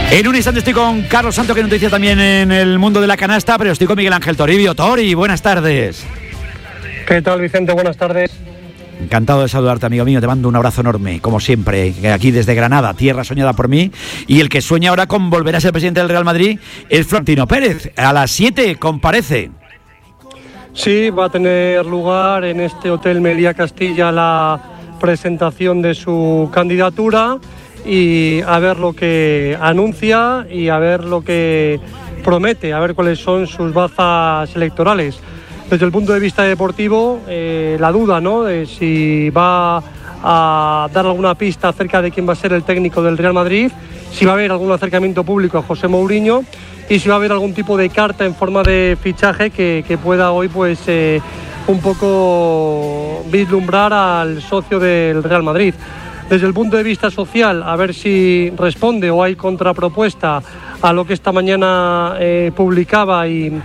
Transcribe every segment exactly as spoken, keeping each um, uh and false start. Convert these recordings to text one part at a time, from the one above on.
En un instante estoy con Carlos Santo, que noticia también en el mundo de la canasta, pero estoy con Miguel Ángel Toribio. Tori, buenas tardes. ¿Qué tal, Vicente? Buenas tardes. Encantado de saludarte, amigo mío. Te mando un abrazo enorme, como siempre, aquí desde Granada, tierra soñada por mí. Y el que sueña ahora con volver a ser presidente del Real Madrid es Florentino Pérez. A las siete comparece. Sí, va a tener lugar en este Hotel Meliá Castilla la presentación de su candidatura y a ver lo que anuncia y a ver lo que promete, a ver cuáles son sus bazas electorales. Desde el punto de vista deportivo, eh, la duda, ¿no?, de si va a dar alguna pista acerca de quién va a ser el técnico del Real Madrid, si va a haber algún acercamiento público a José Mourinho y si va a haber algún tipo de carta en forma de fichaje que, que pueda hoy, pues, eh, un poco vislumbrar al socio del Real Madrid. Desde el punto de vista social, a ver si responde o hay contrapropuesta a lo que esta mañana eh, publicaba y,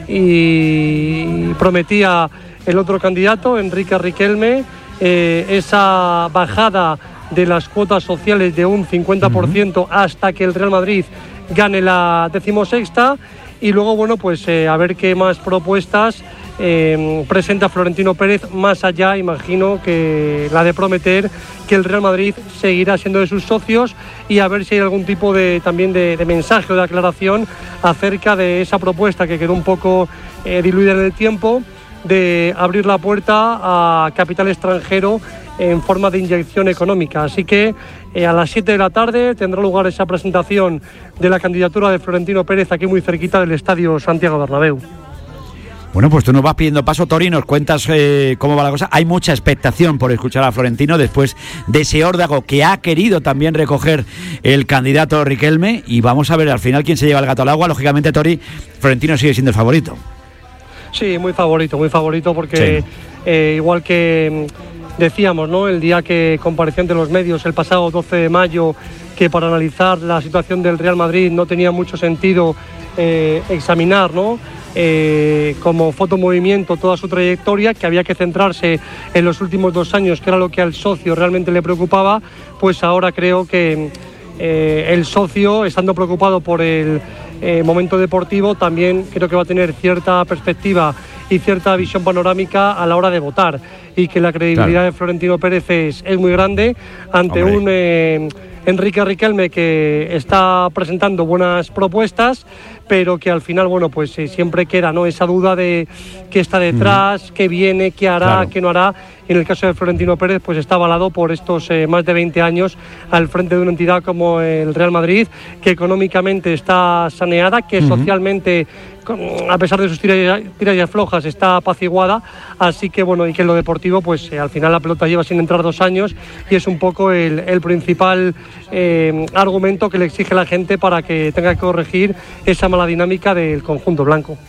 y prometía el otro candidato, Enrique Riquelme, eh, esa bajada de las cuotas sociales de un cincuenta por ciento uh-huh. hasta que el Real Madrid gane la decimosexta, y luego, bueno, pues eh, a ver qué más propuestas Eh, presenta Florentino Pérez, más allá, imagino, que la de prometer que el Real Madrid seguirá siendo de sus socios, y a ver si hay algún tipo de también de, de mensaje o de aclaración acerca de esa propuesta que quedó un poco eh, diluida en el tiempo, de abrir la puerta a capital extranjero en forma de inyección económica. Así que eh, a las siete de la tarde tendrá lugar esa presentación de la candidatura de Florentino Pérez aquí muy cerquita del Estadio Santiago Bernabéu. Bueno, pues tú nos vas pidiendo paso, Tori, nos cuentas eh, cómo va la cosa. Hay mucha expectación por escuchar a Florentino después de ese órdago que ha querido también recoger el candidato Riquelme, y vamos a ver al final quién se lleva el gato al agua. Lógicamente, Tori, Florentino sigue siendo el favorito. Sí, muy favorito, muy favorito porque sí. eh, igual que decíamos, ¿no?, el día que compareció ante los medios el pasado doce de mayo, que para analizar la situación del Real Madrid no tenía mucho sentido eh, examinar, ¿no?, Eh, como fotomovimiento toda su trayectoria, que había que centrarse en los últimos dos años, que era lo que al socio realmente le preocupaba. Pues ahora creo que eh, el socio, estando preocupado por el eh, momento deportivo, también creo que va a tener cierta perspectiva y cierta visión panorámica a la hora de votar, y que la credibilidad claro. de Florentino Pérez es, es muy grande ante Hombre. un eh, Enrique Riquelme que está presentando buenas propuestas, pero que al final, bueno, pues eh, siempre queda, ¿no?, esa duda de qué está detrás, mm. qué viene, qué hará, claro. qué no hará. En el caso de Florentino Pérez, pues está avalado por estos eh, más de veinte años al frente de una entidad como el Real Madrid, que económicamente está saneada, que mm-hmm. socialmente, a pesar de sus tiras y aflojas, está apaciguada. Así que, bueno, y que en lo deportivo, pues eh, al final la pelota lleva sin entrar dos años y es un poco el, el principal eh, argumento que le exige la gente para que tenga que corregir esa mala dinámica del conjunto blanco.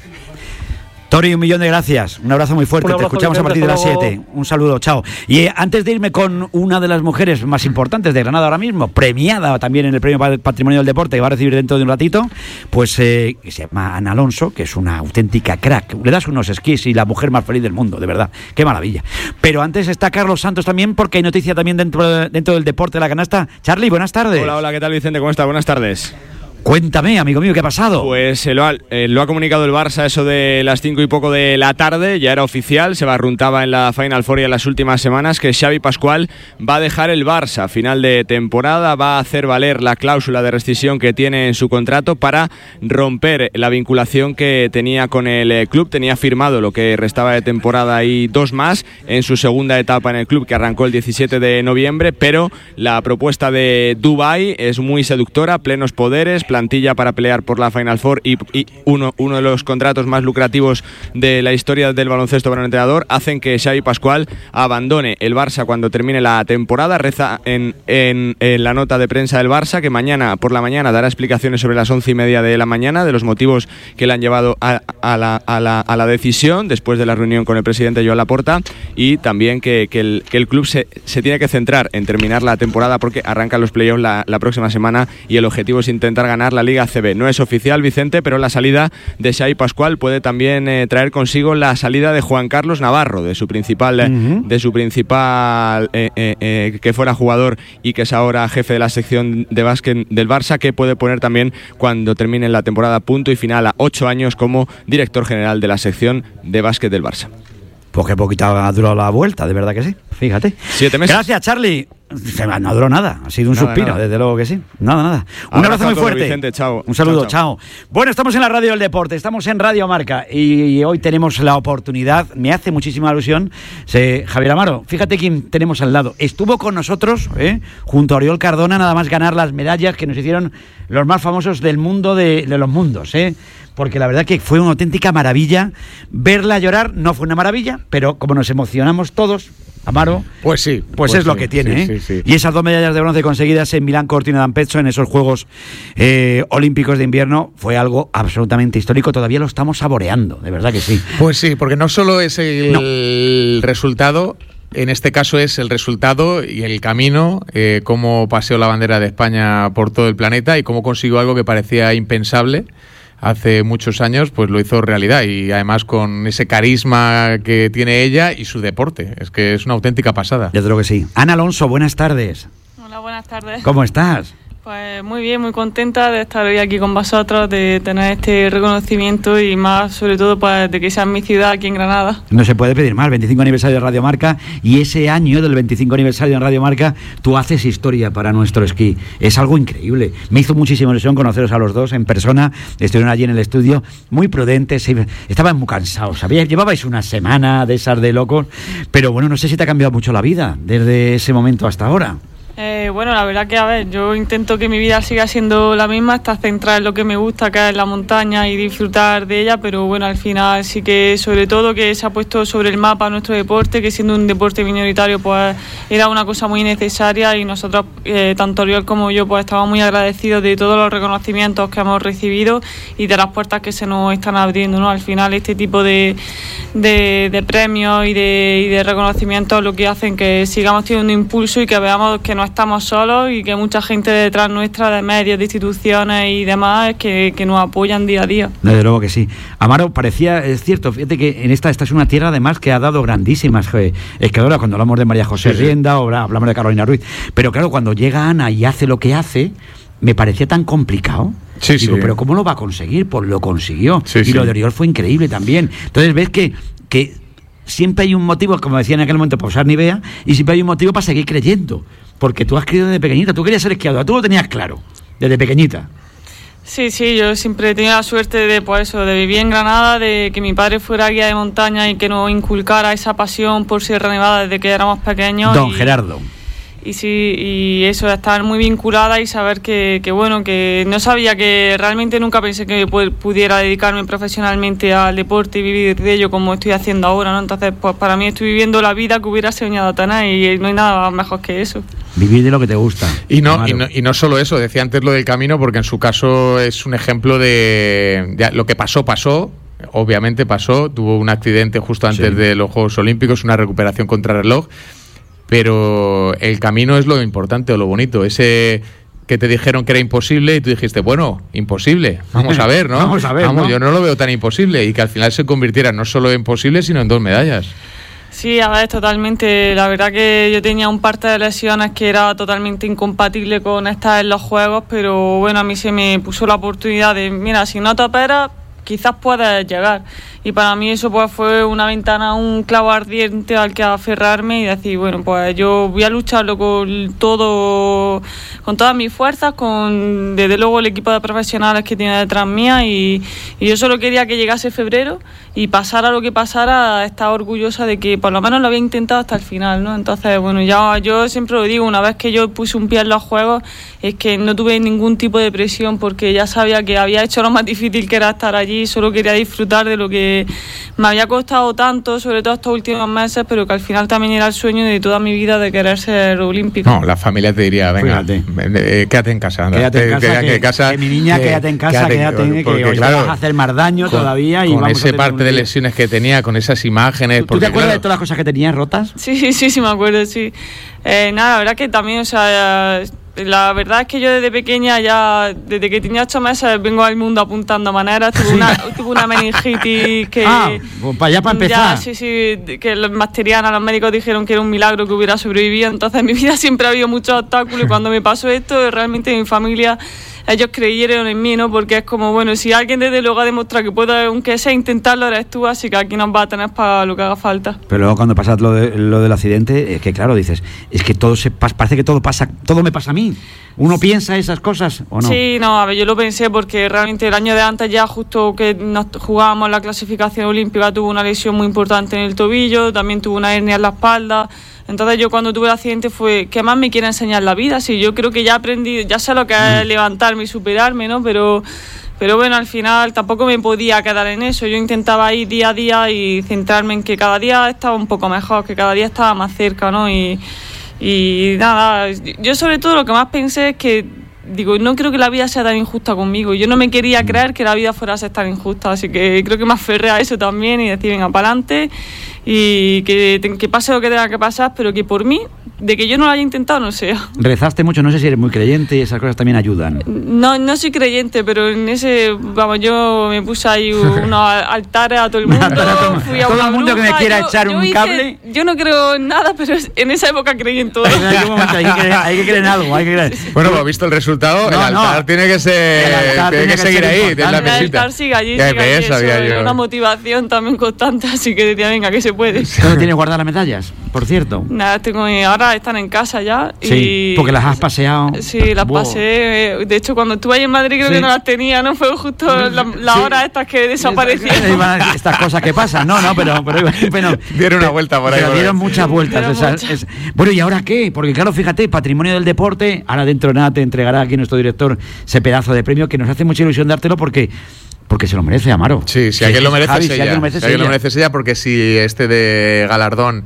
Tori, un millón de gracias, un abrazo muy fuerte, abrazo, te escuchamos a partir de las siete, un saludo, chao. Y eh, antes de irme con una de las mujeres más importantes de Granada ahora mismo, premiada también en el Premio Patrimonio del Deporte, que va a recibir dentro de un ratito, pues eh, se llama Ana Alonso, que es una auténtica crack, le das unos esquís y la mujer más feliz del mundo, de verdad, qué maravilla. Pero antes está Carlos Santos también, porque hay noticia también dentro, dentro del deporte de la canasta. Charlie, buenas tardes. Hola, hola, ¿qué tal, Vicente? ¿Cómo estás? Buenas tardes. Cuéntame, amigo mío, ¿qué ha pasado? Pues eh, lo, ha, eh, lo ha comunicado el Barça eso de las cinco y poco de la tarde, ya era oficial, se barruntaba en la Final Four en las últimas semanas que Xavi Pascual va a dejar el Barça a final de temporada, va a hacer valer la cláusula de rescisión que tiene en su contrato para romper la vinculación que tenía con el eh, club, tenía firmado lo que restaba de temporada y dos más en su segunda etapa en el club, que arrancó el diecisiete de noviembre, pero la propuesta de Dubái es muy seductora, plenos poderes, plantilla para pelear por la Final Four y, y uno, uno de los contratos más lucrativos de la historia del baloncesto para un entrenador, hacen que Xavi Pascual abandone el Barça cuando termine la temporada. Reza en, en, en la nota de prensa del Barça que mañana por la mañana dará explicaciones sobre las once y media de la mañana de los motivos que le han llevado a, a, la, a, la, a la decisión después de la reunión con el presidente Joan Laporta, y también que, que, el, que el club se, se tiene que centrar en terminar la temporada porque arrancan los playoffs la, la próxima semana y el objetivo es intentar ganar ganar la Liga A C B. No es oficial, Vicente, pero la salida de Xavi Pascual puede también eh, traer consigo la salida de Juan Carlos Navarro, de su principal, uh-huh. de su principal eh, eh, eh, que fuera jugador y que es ahora jefe de la sección de básquet del Barça, que puede poner también, cuando termine la temporada, punto y final a ocho años como director general de la sección de básquet del Barça. Pues que poquita ha durado la vuelta, de verdad que sí. Fíjate. Siete meses. Gracias, Charlie. No duró nada, ha sido un nada, suspiro, nada. Desde luego que sí. Nada, nada. Un abrazo muy fuerte. Vicente, chao. Un saludo, chao, chao. chao. Bueno, estamos en la radio del deporte, estamos en Radio Marca y hoy tenemos la oportunidad, me hace muchísima ilusión, se, Javier Amaro, fíjate quién tenemos al lado. Estuvo con nosotros, ¿eh? junto a Oriol Cardona, nada más ganar las medallas que nos hicieron los más famosos del mundo de, de los mundos, ¿eh? Porque la verdad que fue una auténtica maravilla. Verla llorar no fue una maravilla, pero como nos emocionamos todos, Amaro, pues sí, pues, pues es sí, lo que tiene, sí, ¿eh? sí, sí. Y esas dos medallas de bronce conseguidas en Milán Cortina d'Ampezzo en esos Juegos eh, Olímpicos de Invierno fue algo absolutamente histórico. Todavía lo estamos saboreando, de verdad que sí. Pues sí, porque no solo es el, no. el resultado. En este caso es el resultado y el camino, eh, cómo paseó la bandera de España por todo el planeta y cómo consiguió algo que parecía impensable hace muchos años, pues lo hizo realidad, y además con ese carisma que tiene ella y su deporte. Es que es una auténtica pasada. Yo creo que sí. Ana Alonso, buenas tardes. Hola, buenas tardes. ¿Cómo estás? Pues muy bien, muy contenta de estar hoy aquí con vosotros, de tener este reconocimiento y más, sobre todo, pues, de que sea en mi ciudad, aquí en Granada. No se puede pedir más, veinticinco aniversario de Radio Marca, y ese año del veinticinco aniversario de Radio Marca, tú haces historia para nuestro esquí. Es algo increíble. Me hizo muchísima ilusión conoceros a los dos en persona, estuvieron allí en el estudio, muy prudentes, estaban muy cansados, ¿sabías? Llevabais una semana de esas de locos, pero bueno, no sé si te ha cambiado mucho la vida desde ese momento hasta ahora. Eh, bueno, la verdad que, a ver, yo intento que mi vida siga siendo la misma, estar centrada en lo que me gusta, que es la montaña, y disfrutar de ella, pero bueno, al final sí que, sobre todo, que se ha puesto sobre el mapa nuestro deporte, que siendo un deporte minoritario, pues era una cosa muy necesaria, y nosotros, eh, tanto Oriol como yo, pues estamos muy agradecidos de todos los reconocimientos que hemos recibido y de las puertas que se nos están abriendo, ¿no? Al final, este tipo de, de, de premios y de, y de reconocimientos lo que hacen que sigamos teniendo impulso y que veamos que no estamos solos y que mucha gente detrás nuestra, de medios, de instituciones y demás, que, que nos apoyan día a día. Desde luego que sí. Amaro, parecía, es cierto, fíjate que en esta, esta es una tierra además que ha dado grandísimas esquiadoras, cuando hablamos de María José sí, Rienda sí. o hablamos de Carolina Ruiz, pero claro, cuando llega Ana y hace lo que hace, me parecía tan complicado. Sí, Digo, sí. pero ¿cómo lo va a conseguir? Pues lo consiguió. Sí, y sí. lo de Oriol fue increíble también. Entonces ves que... que siempre hay un motivo, como decía en aquel momento, para usar Nivea, y siempre hay un motivo para seguir creyendo, porque tú has creído desde pequeñita, tú querías ser esquiadora, tú lo tenías claro, desde pequeñita. Sí, sí, yo siempre he tenido la suerte de, pues eso, de vivir en Granada, de que mi padre fuera guía de montaña y que nos inculcara esa pasión por Sierra Nevada desde que éramos pequeños. Don y... Gerardo. Y sí, y eso, estar muy vinculada y saber que, que, bueno, que no sabía, que realmente nunca pensé que pudiera dedicarme profesionalmente al deporte y vivir de ello como estoy haciendo ahora, ¿no? Entonces, pues para mí estoy viviendo la vida que hubiera soñado tener, y no hay nada mejor que eso. Vivir de lo que te gusta. Y no, y no, y no solo eso, decía antes lo del camino, porque en su caso es un ejemplo de, de lo que pasó, pasó. Obviamente pasó, tuvo un accidente justo antes sí. de los Juegos Olímpicos, una recuperación contra reloj. Pero el camino es lo importante o lo bonito, ese que te dijeron que era imposible y tú dijiste, bueno, imposible, vamos a ver, ¿no? vamos a ver, vamos, ¿no? Yo no lo veo tan imposible, y que al final se convirtiera no solo en posible, sino en dos medallas. Sí, a ver, totalmente. La verdad que yo tenía un parte de lesiones que era totalmente incompatible con estar en los Juegos, pero bueno, a mí se me puso la oportunidad de, mira, si no te operas, quizás puedas llegar. Y para mí eso pues fue una ventana, un clavo ardiente al que aferrarme y decir, bueno, pues yo voy a lucharlo con todo, con todas mis fuerzas, con desde luego el equipo de profesionales que tiene detrás mía, y, y yo solo quería que llegase febrero y pasara lo que pasara, estar orgullosa de que por lo menos lo había intentado hasta el final, ¿no? Entonces, bueno, ya yo siempre lo digo, una vez que yo puse un pie en los Juegos, es que no tuve ningún tipo de presión, porque ya sabía que había hecho lo más difícil, que era estar allí, solo quería disfrutar de lo que me había costado tanto, sobre todo estos últimos meses, pero que al final también era el sueño de toda mi vida, de querer ser olímpico. No, la familia te diría, venga, eh, quédate en casa. Anda, quédate en casa, quédate que, en casa que mi niña, que, quédate en casa, quédate, quédate, quédate porque, que hoy claro, te vas a hacer más daño con, todavía. Y con vamos ese a parte de lesiones que tenía, con esas imágenes. ¿Tú, porque, ¿tú te acuerdas claro, de todas las cosas que tenías rotas? Sí, sí, sí, me acuerdo, sí. Eh, nada, la verdad que también, o sea, La verdad es que yo desde pequeña, ya desde que tenía ocho meses, vengo al mundo apuntando maneras. Tuve una, tuve una meningitis que... Ah, pues para allá para empezar. Ya, sí, sí, que los bacterianos, los médicos dijeron que era un milagro que hubiera sobrevivido. Entonces en mi vida siempre ha habido muchos obstáculos y cuando me pasó esto, realmente mi familia, ellos creyeron en mí, ¿no? Porque es como, bueno, si alguien desde luego ha demostrado que puede, aunque sea intentarlo, eres tú, así que aquí nos va a tener para lo que haga falta. Pero luego cuando pasas lo, de, lo del accidente, es que claro, dices, es que todo se parece que todo pasa, todo me pasa a mí. ¿Uno piensa esas cosas o no? Sí, no, a ver, yo lo pensé porque realmente el año de antes ya justo que nos jugábamos la clasificación olímpica tuve una lesión muy importante en el tobillo, también tuve una hernia en la espalda. Entonces yo cuando tuve el accidente fue, ¿qué más me quiere enseñar la vida? Sí, yo creo que ya aprendí, ya sé lo que es levantarme y superarme, ¿no? Pero, pero bueno, al final tampoco me podía quedar en eso. Yo intentaba ir día a día y centrarme en que cada día estaba un poco mejor, que cada día estaba más cerca, ¿no? Y, y nada, yo sobre todo lo que más pensé es que, digo, no creo que la vida sea tan injusta conmigo. Yo no me quería creer que la vida fuera a ser tan injusta, así que creo que me aferré a eso también y decir, venga, para adelante y que, que pase lo que tenga que pasar, pero que por mí, de que yo no lo haya intentado, no sea. Rezaste mucho, no sé si eres muy creyente y esas cosas también ayudan. No, no soy creyente, pero en ese, vamos, yo me puse ahí unos altares a todo el mundo, fui a todo el mundo bruja, que me quiera yo, echar yo un hice, cable. Yo no creo en nada, pero en esa época creí en todo. hay, que creer, hay que creer en algo, hay que creer. Bueno, pues visto el resultado, No, el altar no. tiene que ser, altar tiene tiene que que seguir ser ahí, importante. en la El mesita. altar sigue allí, Ya sigue ves, allí, sabía eso, yo. una motivación también constante, así que decía, venga, que se puede. ¿Dónde tienes guardadas las medallas, por cierto? Nada, tengo, ahora están en casa ya. Sí, y porque las has paseado. Sí, las Wow. pasé. De hecho, cuando estuve ahí en Madrid creo Sí. que no las tenía, ¿no? Fue justo las la Sí. horas estas que desaparecieron. Estas cosas que pasan, no, no, pero, pero, pero Dieron una vuelta por ahí. pero por ahí. dieron muchas vueltas. Dieron Esa- muchas. es- bueno, ¿y ahora qué? Porque claro, fíjate, Patrimonio del Deporte, ahora dentro de nada te entregará aquí nuestro director ese pedazo de premio que nos hace mucha ilusión dártelo porque porque se lo merece, Amaro. Sí, si alguien lo merece Javi, es si ella. alguien lo merece Si es alguien lo ella. merece es ella, porque si este de galardón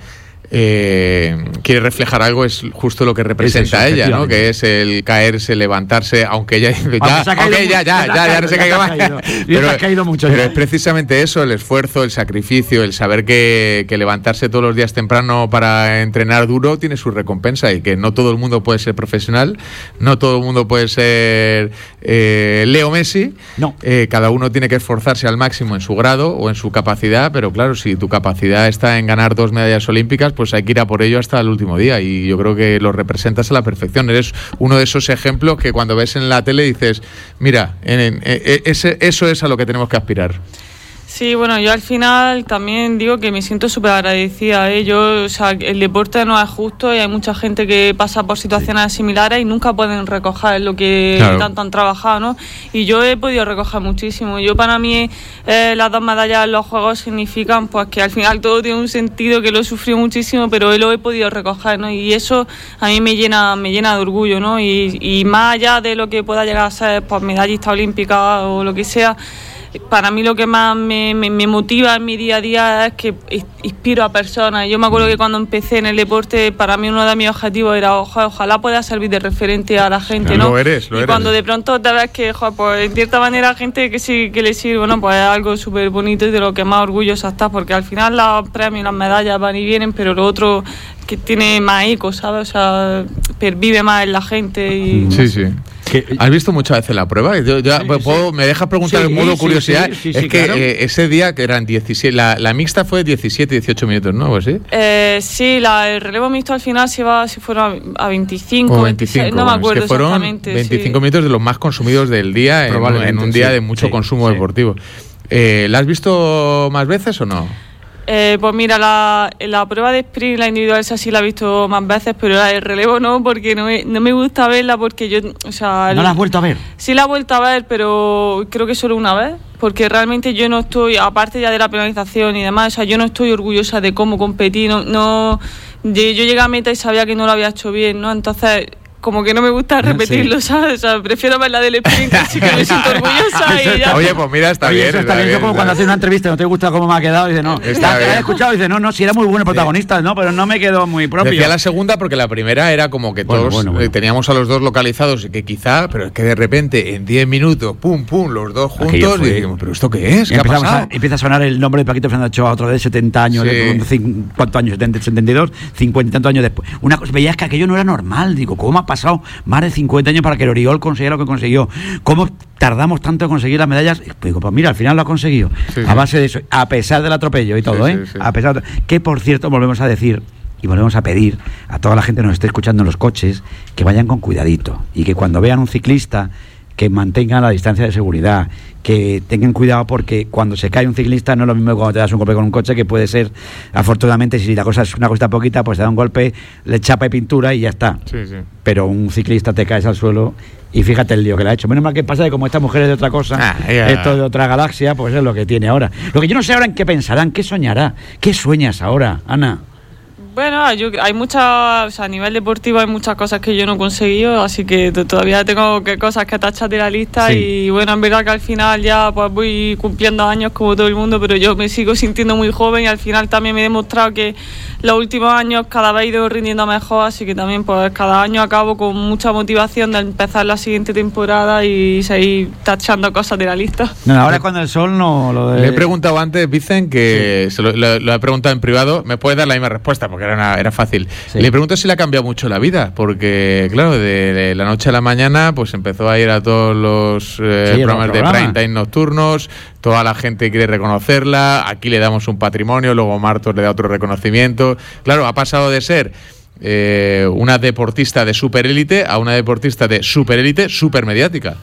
eh, quiere reflejar algo, es justo lo que representa Es eso, ella, ¿no? efectivamente. Que es el caerse, levantarse, aunque ella dice, Aunque ya, se ha caído aunque ya, mucho, ya, ya te ya, has ya, caído, no se ya caiga te has más. caído. Ya te has caído mucho pero ya. es precisamente eso, el esfuerzo, el sacrificio, el saber que, que levantarse todos los días temprano para entrenar duro tiene su recompensa y que no todo el mundo puede ser profesional, no todo el mundo puede ser eh, Leo Messi. No. Eh, cada uno tiene que esforzarse al máximo en su grado o en su capacidad, pero claro, si tu capacidad está en ganar dos medallas olímpicas, pues hay que ir a por ello hasta el último día y yo creo que lo representas a la perfección. Eres uno de esos ejemplos que cuando ves en la tele dices, mira, en, en, en, ese, eso es a lo que tenemos que aspirar. Sí, bueno, yo al final también digo que me siento súper agradecida, ¿eh? Yo, o sea, el deporte no es justo y hay mucha gente que pasa por situaciones similares y nunca pueden recoger lo que Claro. tanto han trabajado, ¿no? Y yo he podido recoger muchísimo. Yo para mí eh, las dos medallas en los Juegos significan pues que al final todo tiene un sentido, que lo he sufrido muchísimo, pero lo he podido recoger, ¿no? Y eso a mí me llena, me llena de orgullo, ¿no? Y, y más allá de lo que pueda llegar a ser pues medallista olímpica o lo que sea, para mí lo que más me, me, me motiva en mi día a día es que inspiro a personas. Yo me acuerdo que cuando empecé en el deporte, para mí uno de mis objetivos era ojalá, ojalá pueda servir de referente a la gente, ¿no? Lo eres, lo y eres. cuando de pronto te ves que, joder, pues en cierta manera gente que sí que le sirve, bueno, pues es algo súper bonito y de lo que más orgullosa estás, porque al final los premios, las medallas van y vienen, pero lo otro que tiene más eco, ¿sabes? O sea, pervive más en la gente y... Sí, sí. Que- ¿Has visto muchas veces la prueba? Yo, ya, Sí, puedo- sí. ¿Me dejas preguntar Sí, en modo sí, curiosidad? sí, sí, es sí, que claro. eh, ese día, que eran diecisiete, la, la mixta fue diecisiete, dieciocho minutos, ¿no? ¿O así? Eh, sí, la, el relevo mixto al final se va, si fueron a, a veinticinco, O veintiséis, veinticinco, no me bueno, acuerdo es que fueron exactamente. veinticinco sí. minutos de los más consumidos del día en, un- Probablemente, en un día sí, de mucho sí, consumo sí. deportivo. Eh, ¿La has visto más veces o no? Eh, pues mira, la, la prueba de sprint, la individual, esa sí la he visto más veces, pero la de relevo no, porque no me, no me gusta verla, porque yo, o sea... ¿No la has vuelto a ver? Sí la he vuelto a ver, pero creo que solo una vez, porque realmente yo no estoy, aparte ya de la penalización y demás, o sea, yo no estoy orgullosa de cómo competí, no, no yo, yo llegué a meta y sabía que no lo había hecho bien, ¿no? Entonces... como que no me gusta repetirlo, Sí. ¿sabes? O sea, prefiero ver la del sprint, que sí que me siento orgullosa y ya. Oye, pues mira, está Oye, bien. eso está está bien. Eso bien, como está cuando bien. haces una entrevista y no te gusta cómo me ha quedado, y dice, no, Está la, bien. la he escuchado y dice, no, no, si era muy bueno protagonista, no, pero no me quedó muy propio. Decía la segunda porque la primera era como que Bueno, todos bueno, bueno. eh, teníamos a los dos localizados y que quizá, pero es que de repente en diez minutos, pum, pum, los dos Aquello juntos fue- y dijimos, ¿pero esto qué es? Y ¿Qué ha empezamos pasado? a, empieza a sonar el nombre de Paquito Fernández Ochoa otra vez, setenta años, Sí. ¿eh? Cin- ¿cuántos años? setenta, setenta y dos, cincuenta y tantos años después. Una cosa, veías que aquello no era normal, digo, ¿cómo ha pasado más de cincuenta años para que el Oriol consiguiera lo que consiguió. ¿Cómo tardamos tanto en conseguir las medallas? Pues, pues mira, al final lo ha conseguido. Sí, a sí. base de eso, a pesar del atropello y todo, sí, ¿eh? Sí, sí. A pesar de... Que, por cierto, volvemos a decir y volvemos a pedir a toda la gente que nos esté escuchando en los coches que vayan con cuidadito y que cuando vean un ciclista que mantengan la distancia de seguridad, que tengan cuidado, porque cuando se cae un ciclista no es lo mismo que cuando te das un golpe con un coche, que puede ser, afortunadamente, si la cosa es una cosa poquita, pues te da un golpe, le chapa y pintura y ya está. Sí, sí. Pero un ciclista te caes al suelo y fíjate el lío que le ha hecho. Menos mal que pasa que como esta mujer es de otra cosa, ah, yeah. esto de otra galaxia, pues es lo que tiene ahora. Lo que yo no sé ahora en qué pensarán, qué soñará, qué sueñas ahora, Ana. Bueno, yo, hay muchas, o sea, a nivel deportivo hay muchas cosas que yo no he conseguido, así que todavía tengo que, cosas que tachar de la lista sí. Y bueno, en verdad que al final ya pues voy cumpliendo años como todo el mundo, pero yo me sigo sintiendo muy joven y al final también me he demostrado que los últimos años cada vez he ido rindiendo mejor, así que también pues cada año acabo con mucha motivación de empezar la siguiente temporada y seguir tachando cosas de la lista. No, ahora cuando el sol no lo de... Le he preguntado antes, Vicen, que sí. se lo, lo, lo he preguntado en privado, me puedes dar la misma respuesta porque Era, una, era fácil. Sí. Le pregunto si le ha cambiado mucho la vida, porque, claro, de, de la noche a la mañana, pues empezó a ir a todos los eh, sí, programas de programa. prime time nocturnos, toda la gente quiere reconocerla, aquí le damos un patrimonio, luego Martos le da otro reconocimiento. Claro, ha pasado de ser eh, una deportista de superélite a una deportista de superélite supermediática.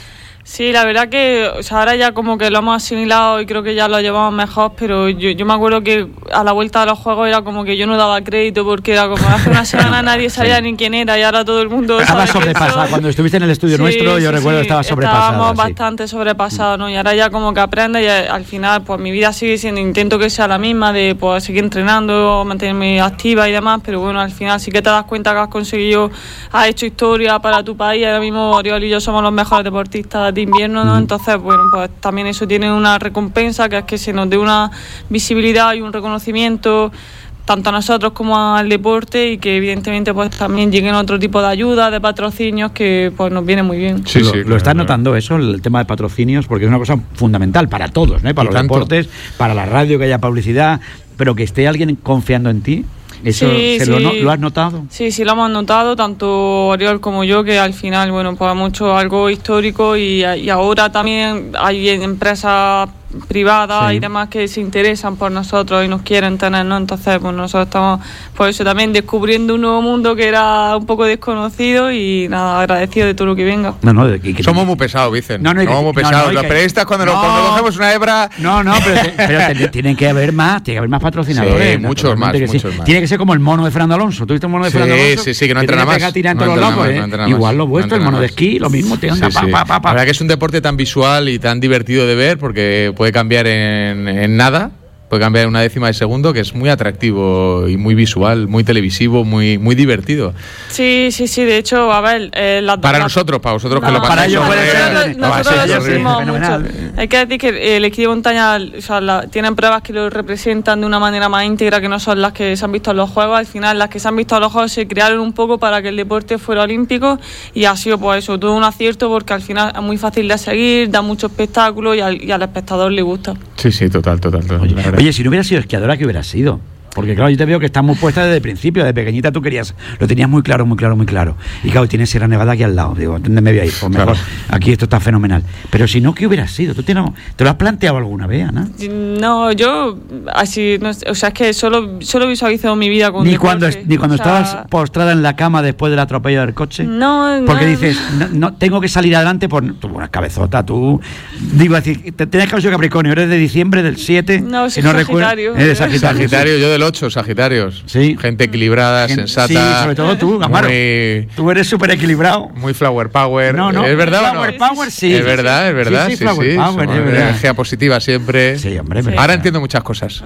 Sí, la verdad que o sea, ahora ya como que lo hemos asimilado y creo que ya lo llevamos mejor, pero yo, yo me acuerdo que a la vuelta de los juegos era como que yo no daba crédito porque era como hace una semana nadie sabía sí. ni quién era y ahora todo el mundo estaba sobrepasada. Cuando estuviste en el estudio sí, nuestro yo sí, recuerdo que estaba sobrepasada. Estábamos sí. bastante sobrepasados, ¿no? Y ahora ya como que aprende y al final pues mi vida sigue siendo, intento que sea la misma de pues seguir entrenando, mantenerme activa y demás, pero bueno, al final sí que te das cuenta que has conseguido, has hecho historia para tu país. Ahora mismo Oriol y yo somos los mejores deportistas de invierno, ¿no? Entonces, bueno, pues también eso tiene una recompensa, que es que se nos dé una visibilidad y un reconocimiento tanto a nosotros como al deporte, y que evidentemente pues también lleguen otro tipo de ayudas, de patrocinios, que pues nos viene muy bien. Sí, sí, lo, claro, lo estás claro. notando eso, el tema de patrocinios, porque es una cosa fundamental para todos, ¿no? Para y los tanto. deportes, para la radio, que haya publicidad, pero que esté alguien confiando en ti. ¿Eso sí, se sí. Lo, no, lo has notado? Sí, sí, lo hemos notado, tanto Oriol como yo, que al final, bueno, pues hemos hecho algo histórico y, y ahora también hay empresas privadas sí. y demás que se interesan por nosotros y nos quieren tener, ¿no? Entonces, pues nosotros estamos, por eso también descubriendo un nuevo mundo que era un poco desconocido y nada, agradecido de todo lo que venga. No, no, de que, que somos muy pesados, dicen. No, no, somos muy pesados. No, no, los que, periodistas cuando, no, cuando cogemos una hebra... No, no, pero, te, pero te, tienen que haber más, tiene que haber más patrocinadores. Sí, muchos más, muchos sí. más. Tiene que ser como el mono de Fernando Alonso. ¿Tuviste el mono de sí, Fernando Alonso? Sí, sí, que no entrena más. Igual lo vuestro, el mono de esquí, lo mismo. La verdad que es un deporte tan visual y tan divertido de ver, porque puede cambiar en En, en nada, puede cambiar en una décima de segundo, que es muy atractivo y muy visual, muy televisivo, muy muy divertido. Sí, sí, sí, de hecho, a ver... Eh, la, para la, nosotros, para vosotros no, que lo pasáis. Para ellos nosotros lo decimos mucho. Hay que decir que el esquí de montaña, o sea, la, tienen pruebas que lo representan de una manera más íntegra, que no son las que se han visto en los Juegos. Al final, las que se han visto en los Juegos se crearon un poco para que el deporte fuera olímpico, y ha sido pues eso, todo un acierto, porque al final es muy fácil de seguir, da mucho espectáculo y al, y al espectador le gusta. Sí, sí, total, total. total Oye, oye, si no hubiera sido esquiadora, ¿qué hubiera sido? Porque claro, yo te veo que estás muy puesta desde el principio, desde pequeñita tú querías, lo tenías muy claro, muy claro, muy claro. Y claro, tienes Sierra Nevada aquí al lado, digo, ¿dónde me voy a ir? Pues mejor, claro. Aquí esto está fenomenal. Pero si no, ¿qué hubiera sido? ¿Tú tienes, te lo has planteado alguna vez, Ana? No, yo así, no, o sea, es que solo, solo visualizo mi vida con Ni deporte, cuando, es, ni cuando o sea, estabas postrada en la cama después del atropello del coche. No, no. Porque dices, no, no tengo que salir adelante por tu buena cabezota, tú. Digo, decir, te, tenés que ser Capricornio, eres de diciembre del siete. No, soy no Sagitario. Eres Sagitario. Sagitario, yo del ocho, Sagitario. Sí. Gente equilibrada, Gente, sensata. Sí, sobre todo tú, Amaro. Muy, tú eres súper equilibrado. Muy flower power. No, no. ¿Es verdad flower o no? power, sí. Es verdad, es verdad. Sí, sí, sí, flower sí. power, es verdad. Energía positiva siempre. Sí, hombre. Sí. Ahora entiendo muchas cosas.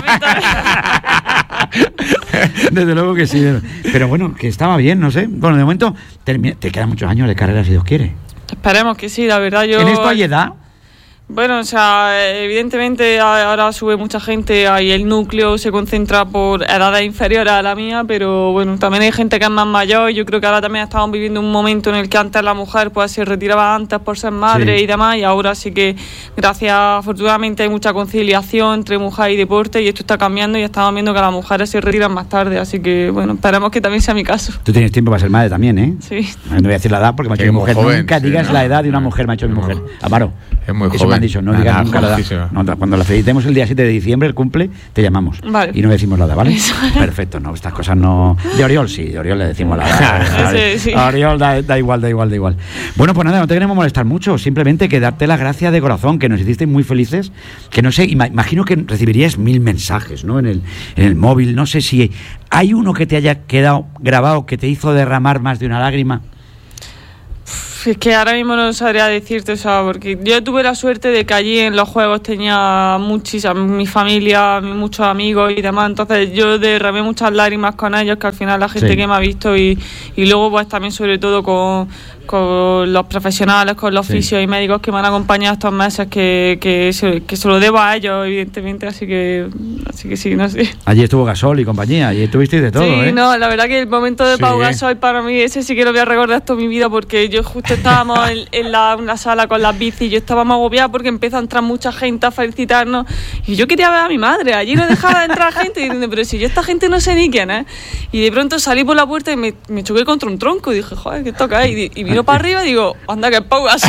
Desde luego que sí. Pero bueno, que estaba bien, no sé. Bueno, de momento termina, te quedan muchos años de carrera, si Dios quiere. Esperemos que sí, la verdad yo... ¿En esto hay edad? Bueno, o sea, evidentemente ahora sube mucha gente y el núcleo se concentra por edades inferiores a la mía, pero bueno, también hay gente que es más mayor y yo creo que ahora también estamos viviendo un momento en el que antes la mujer pues se retiraba antes por ser madre sí. y demás, y ahora sí que gracias, afortunadamente hay mucha conciliación entre mujer y deporte y esto está cambiando y estamos viendo que las mujeres se retiran más tarde, así que bueno, esperemos que también sea mi caso. Tú tienes tiempo para ser madre también, ¿eh? Sí. No voy a decir la edad porque me ha hecho mi mujer, joven, nunca sí, digas ¿no? la edad de una mujer, me ha hecho mi mujer. Amaro. Es muy Eso joven. me han dicho, no ah, digas nunca la edad. No, cuando la felicitemos el día siete de diciembre, el cumple, te llamamos. Vale. Y no decimos la edad, ¿vale? Eso. Perfecto, no, estas cosas no... De Oriol sí, de Oriol le decimos la edad. Sí, sí. A Oriol da, da igual, da igual, da igual. Bueno, pues nada, no te queremos molestar mucho, simplemente que darte las gracias de corazón, que nos hiciste muy felices, que no sé, imagino que recibirías mil mensajes, ¿no? En el, en el móvil, no sé si hay uno que te haya quedado grabado, que te hizo derramar más de una lágrima. Es que ahora mismo no sabría decirte, o sea, porque yo tuve la suerte de que allí en los juegos tenía muchísima, mi familia, muchos amigos y demás, entonces yo derramé muchas lágrimas con ellos, que al final la gente sí. que me ha visto y, y luego pues también sobre todo con, con los profesionales, con los sí. fisios y médicos que me han acompañado estos meses, que, que, se, que se lo debo a ellos, evidentemente, así que así que sí, no sé. Allí estuvo Gasol y compañía, allí estuvisteis de todo, sí, ¿eh? no, la verdad que el momento de sí. Pau Gasol para mí, ese sí que lo voy a recordar toda mi vida, porque yo justo estábamos en, en la, una sala con las bicis, yo estaba más agobiada porque empezó a entrar mucha gente a felicitarnos y yo quería ver a mi madre, allí no dejaba de entrar gente diciendo, pero si yo esta gente no sé ni quién es, y de pronto salí por la puerta y me, me choqué contra un tronco y dije, joder, ¿qué toca ahí? Y, y miro para arriba y digo, anda que es Pau Gasol.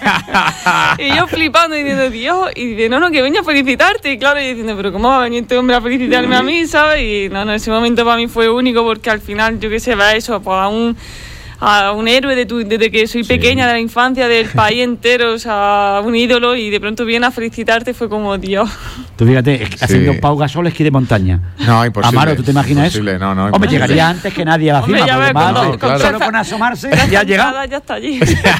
Y yo flipando y diciendo, Dios, y dice, no, no, que venga a felicitarte, y claro, y diciendo, pero ¿cómo va a venir este hombre a felicitarme a mí, sabes? Y no, no, ese momento para mí fue único porque al final, yo qué sé, va eso, pues a un a un héroe de tu, desde que soy pequeña, sí. de la infancia, del país entero, o sea, un ídolo, y de pronto viene a felicitarte, fue como Dios. Tú fíjate, sí. haciendo Pau Gasol esquí de montaña. No, imposible. Amaro, ¿tú te imaginas imposible, eso? No, no, Hombre, llegaría antes que nadie a la cima. Hombre, ya ves, cuando, no, claro. Solo con asomarse ya llega. Ya está allí.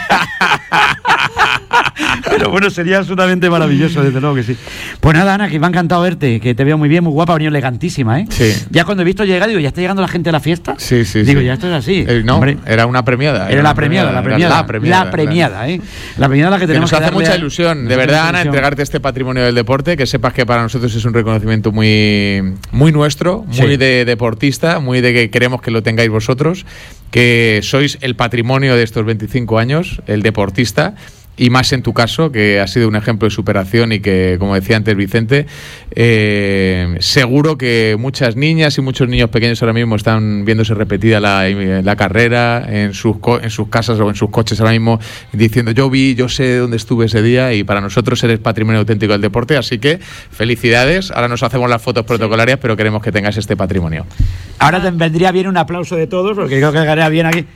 Pero bueno, sería absolutamente maravilloso, desde luego que sí. Pues nada, Ana, que me ha encantado verte, que te veo muy bien, muy guapa, venido elegantísima, ¿eh? Sí. Ya cuando he visto llegar, digo, ¿ya está llegando la gente a la fiesta? Sí, sí, Digo, sí. ya esto es así. Eh, no, hombre, era una premiada. Era la premiada, la premiada. La premiada, la premiada, ¿eh? La premiada la que tenemos que nos que hace mucha ilusión, de verdad, Ana, entregarte este patrimonio del deporte, que sepas que para nosotros es un reconocimiento muy, muy nuestro, muy sí. de deportista, muy de que queremos que lo tengáis vosotros, que sois el patrimonio de estos veinticinco años, el deportista. Y más en tu caso, que ha sido un ejemplo de superación y que, como decía antes Vicente, eh, seguro que muchas niñas y muchos niños pequeños ahora mismo están viéndose repetida la, la carrera en sus, en sus casas o en sus coches ahora mismo, diciendo yo vi, yo sé dónde estuve ese día, y para nosotros eres patrimonio auténtico del deporte, así que felicidades. Ahora nos hacemos las fotos protocolarias, pero queremos que tengas este patrimonio. Ahora te vendría bien un aplauso de todos, porque creo que quedaría bien aquí.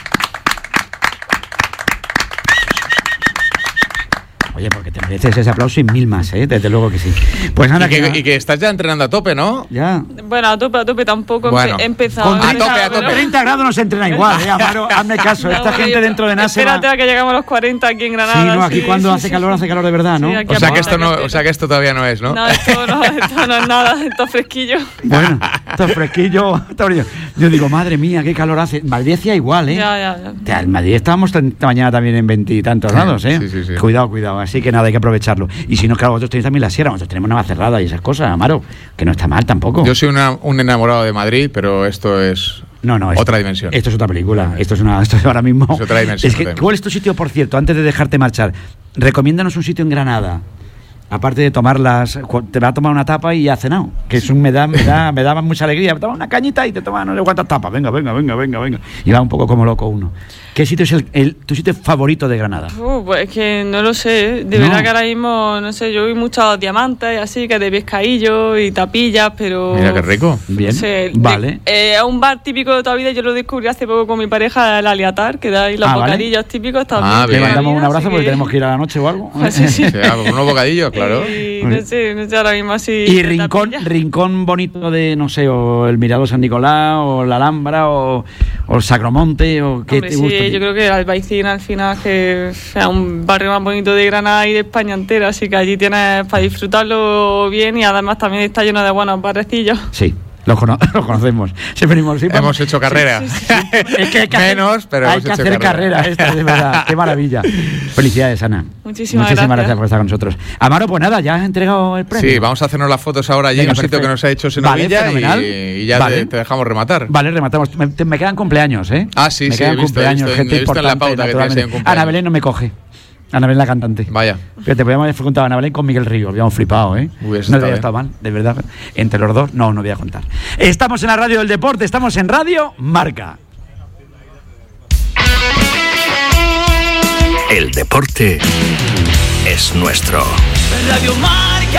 Oye, porque te mereces ese aplauso y mil más, ¿eh? Desde luego que sí. Pues nada, y que, que, y que estás ya entrenando a tope, ¿no? Ya. Bueno, a tope, a tope tampoco bueno, he empezado. Con a tope, a tope. treinta grados no se entrena igual, ¿eh? Amaro, hazme caso. No, esta gente yo, dentro de NASA. Espérate a que llegamos a los cuarenta aquí en Granada. Sí, no, aquí sí, cuando sí, hace sí, calor, sí. hace calor de verdad, ¿no? Sí, o, sea que esto no o sea que esto todavía no es, ¿no? No, esto no, esto no es nada, esto es fresquillo. Bueno, esto es fresquillo. Yo digo, madre mía, qué calor hace. Madrid hacía igual, ¿eh? Ya, ya, ya. En Madrid estábamos esta mañana también en veintitantos grados, ¿eh? Sí, sí, sí. Cuidado, cuidado. Así que nada, hay que aprovecharlo. Y si no, claro, vosotros tenéis también la sierra, nosotros tenemos Navacerrada y esas cosas, Amaro, que no está mal tampoco. Yo soy una, un enamorado de Madrid, pero esto es no, no, otra es, dimensión. Esto es otra película, esto es una esto es ahora mismo. Es otra dimensión. Es que, ¿cuál es tu sitio, por cierto, antes de dejarte marchar? Recomiéndanos un sitio en Granada. Aparte de tomarlas, te va a tomar una tapa y ya has cenado. Que es un, me da, me da, me daba mucha alegría. Toma una cañita y te toma no sé cuántas tapas. Venga, venga, venga, venga, venga. Y va un poco como loco uno. ¿Qué sitio es el, el tu sitio favorito de Granada? Uh, pues es que no lo sé. De no. verdad que ahora mismo, no sé, yo vi muchos diamantes así, que de pescadillo y tapillas, pero... Mira qué rico. Bien, no sé, vale. Es eh, un bar típico de toda vida, yo lo descubrí hace poco con mi pareja, el Aliatar, que da ahí los ah, bocadillos ¿vale? típicos. Ah, le mandamos un abrazo porque que... tenemos que ir a la noche o algo. Sí, sí. Sí, unos bocadillos, claro. Y, no sé, no sé, ahora mismo así... Y rincón, rincón bonito de, no sé, o el Mirador San Nicolás, o la Alhambra, o, o el Sacromonte, o qué Hombre, te gusta. Sí, yo creo que el Albaicín al final que es un barrio más bonito de Granada y de España entera, así que allí tienes para disfrutarlo bien y además también está lleno de buenos barecillos. Sí. Lo, cono- lo conocemos. Siempre hemos, siempre hemos hecho carrera. Sí, sí, sí. Es que hay que Menos, hacer, pero hay hemos que hecho hacer carrera. carrera. Esta, de verdad. Qué maravilla. Felicidades, Ana. Muchísimas, Muchísimas gracias. gracias por estar con nosotros. Amaro, pues nada, ya has entregado el premio. Sí, vamos a hacernos las fotos ahora allí Venga, en un sitio perfecto. que nos ha hecho Vale, Senovilla fenomenal. y, y ya Vale. te, te dejamos rematar. Vale, rematamos. Me, te- me quedan cumpleaños, ¿eh? Ah, sí, me sí, quedan he visto, he cumpleaños, visto, gente he visto en la importante, pauta que tienes ahí un naturalmente. cumpleaños. Ana Belén no me coge. Ana Belén la cantante. Vaya. Fíjate, podíamos haber preguntado a Ana Belén con Miguel Río. Habíamos flipado, ¿eh? Hubiese No estado había bien. estado mal, de verdad. Entre los dos, no, no voy a contar. Estamos en la radio del deporte, estamos en Radio Marca. El deporte es nuestro. Radio Marca.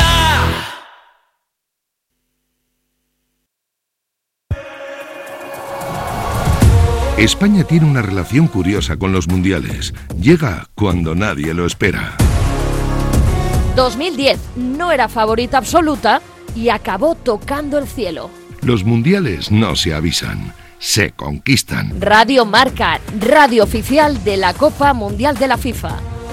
España tiene una relación curiosa con los mundiales. Llega cuando nadie lo espera. dos mil diez no era favorita absoluta y acabó tocando el cielo. Los mundiales no se avisan, se conquistan. Radio Marca, radio oficial de la Copa Mundial de la FIFA.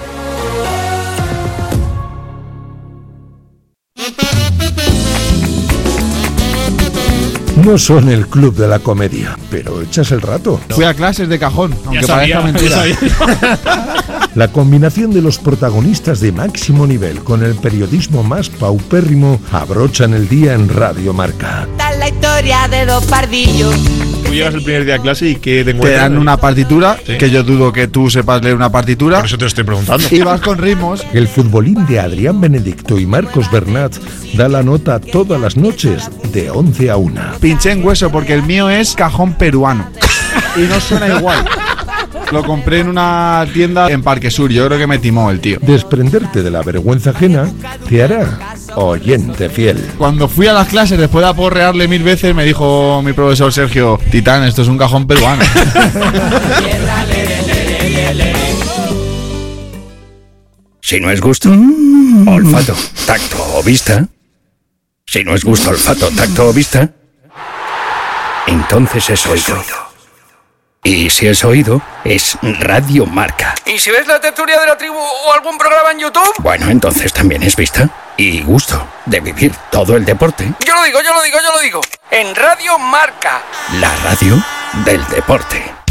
No son el club de la comedia, pero echas el rato. Fui a clases de cajón, aunque sabía, parezca mentira. La combinación de los protagonistas de máximo nivel con el periodismo más paupérrimo abrochan el día en Radio Marca. Está la historia de dos pardillos. Tú llegas el primer día a clase y que te Te dan una partitura, Sí. que yo dudo que tú sepas leer una partitura. Por eso te lo estoy preguntando. Y vas con ritmos. El futbolín de Adrián Benedicto y Marcos Bernat da la nota todas las noches de once a una. Pinché en hueso porque el mío es cajón peruano. Y no suena igual. Lo compré en una tienda en Parque Sur. Yo creo que me timó el tío. Desprenderte de la vergüenza ajena te hará oyente fiel. Cuando fui a las clases, después de aporrearle mil veces, me dijo mi profesor Sergio: Titán, esto es un cajón peruano. Si no es gusto, olfato, tacto o vista. Si no es gusto, olfato, tacto o vista, entonces es oído. Y si es oído, es Radio Marca. ¿Y si ves la tertulia de la tribu o algún programa en YouTube? Bueno, entonces también es vista y gusto de vivir todo el deporte. Yo lo digo, yo lo digo, yo lo digo. En Radio Marca. La radio del deporte.